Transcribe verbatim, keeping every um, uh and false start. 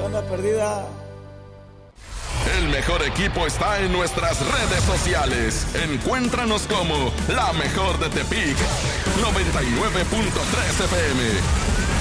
Onda perdida. El mejor equipo está en nuestras redes sociales. Encuéntranos como La Mejor de Tepic noventa y nueve punto tres F M.